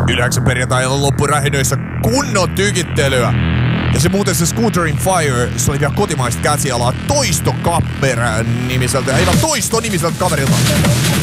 Yleensä perjantaina loppurähinöissä kunnon tykittelyä. Ja se muuten se Scootering Fire, se oli vielä kotimaista käsialaa Toisto Kapper nimiseltä, ei vaan Toisto nimiseltä kaverilta.